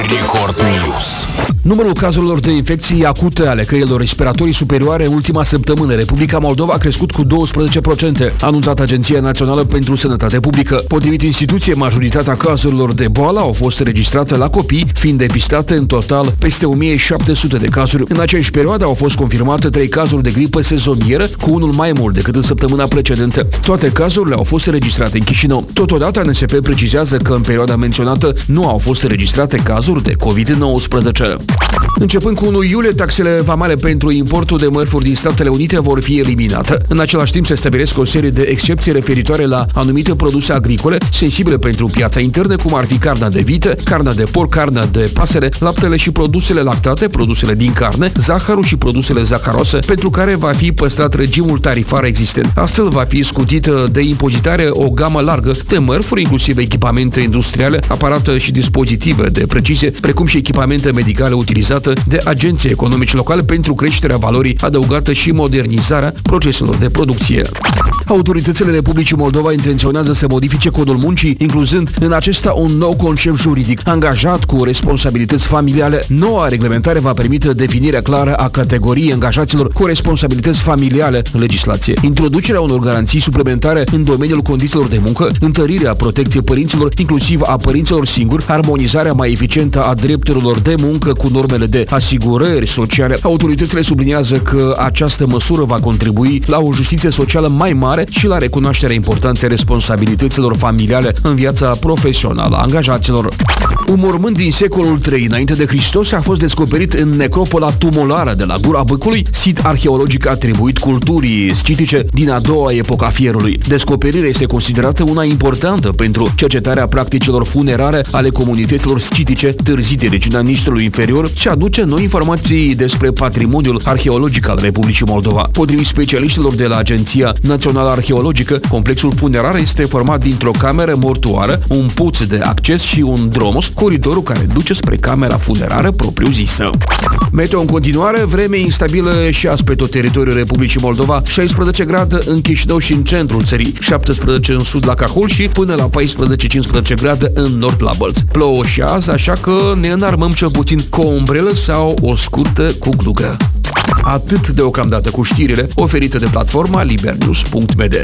Record News. Numărul cazurilor de infecții acute ale căilor respiratorii superioare în ultima săptămână în Republica Moldova a crescut cu 12%, a anunțat Agenția Națională pentru Sănătate Publică. Potrivit instituției, majoritatea cazurilor de boală au fost registrate la copii, fiind depistate în total peste 1700 de cazuri. În aceeași perioadă au fost confirmate 3 cazuri de gripă sezonieră, cu unul mai mult decât în săptămâna precedentă. Toate cazurile au fost înregistrate în Chișinău. Totodată, NSP precizează că în perioada menționată nu au fost înregistrate cazuri de COVID-19. Începând cu 1 iulie, taxele vamale pentru importul de mărfuri din Statele Unite vor fi eliminate. În același timp se stabilesc o serie de excepții referitoare la anumite produse agricole sensibile pentru piața internă, cum ar fi carnea de vită, carnea de porc, carnea de pasăre, laptele și produsele lactate, produsele din carne, zahărul și produsele zaharose, pentru care va fi păstrat regimul tarifar existent. Astfel va fi scutită de impozitare o gamă largă de mărfuri, inclusiv echipamente industriale, aparate și dispozitive de precizie, precum și echipamente medicale utilizate de agenții economici locali pentru creșterea valorii adăugate și modernizarea proceselor de producție. Autoritățile Republicii Moldova intenționează să modifice codul muncii, incluzând în acesta un nou concept juridic, angajat cu responsabilități familiale. Noua reglementare va permite definirea clară a categoriei angajaților cu responsabilități familiale în legislație, introducerea unor garanții suplimentare în domeniul condițiilor de muncă, întărirea protecției părinților, inclusiv a părinților singuri, armonizarea mai eficientă a drepturilor de muncă cu normele de asigurări sociale. Autoritățile subliniază că această măsură va contribui la o justiție socială mai mare și la recunoașterea importanței responsabilităților familiale în viața profesională a angajaților. Un mormânt din secolul III înainte de Hristos a fost descoperit în necropola tumulară de la Gura Băcului, sit arheologic atribuit culturii scitice din a doua epocă a fierului. Descoperirea este considerată una importantă pentru cercetarea practicilor funerare ale comunităților scitice târzii de regiunea Nistrului inferior și aduce noi informații despre patrimoniul arheologic al Republicii Moldova. Potrivit specialiștilor de la Agenția Națională Arheologică, complexul funerar este format dintr-o cameră mortuară, un puț de acces și un dromos, coridorul care duce spre camera funerară propriu-zisă. Meteo în continuare, vreme instabilă și azi pe tot teritoriul Republicii Moldova, 16 grade în Chișinău și în centrul țării, 17 în sud la Cahul și până la 14-15 grade în nord la Bălți. Plouă și azi, așa că ne înarmăm cel puțin cu o umbrelă sau o scurtă cu glugă. Atât deocamdată cu știrile oferite de platforma libernews.md.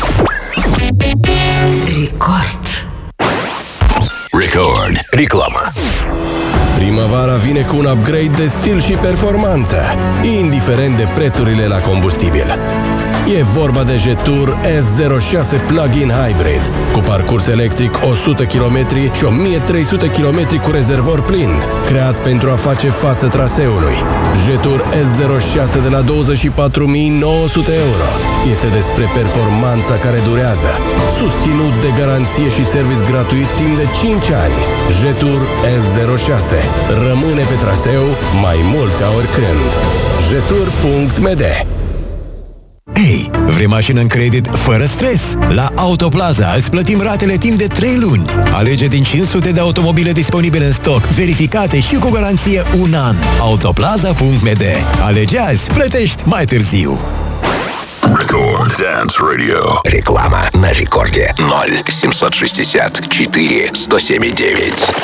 Record. Reclamă. Primăvara vine cu un upgrade de stil și performanță, indiferent de prețurile la combustibil. E vorba de Jetour S06 Plug-in Hybrid, cu parcurs electric 100 km și 1300 km cu rezervor plin, creat pentru a face față traseului. Jetour S06 de la 24.900 euro. Este despre performanța care durează, susținut de garanție și service gratuit timp de 5 ani. Jetour S06 rămâne pe traseu mai mult ca oricând. Jetour.md. Ei, vrei mașină în credit fără stres? La Autoplaza îți plătim ratele timp de 3 luni. Alege din 500 de automobile disponibile în stoc, verificate și cu garanție 1 an. Autoplaza.md. Alege azi, plătești mai târziu. Record Dance Radio. Реклама на рекорде 0 760 4 107 9.